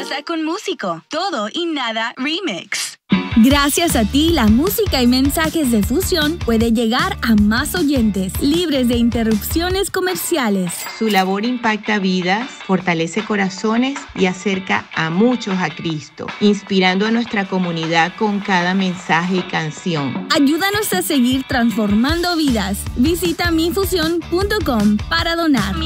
Pasa con Músico. Todo y nada remix. Gracias a ti, la música y mensajes de Fusión puede llegar a más oyentes, libres de interrupciones comerciales. Su labor impacta vidas, fortalece corazones y acerca a muchos a Cristo, inspirando a nuestra comunidad con cada mensaje y canción. Ayúdanos a seguir transformando vidas. Visita mifusión.com para donar.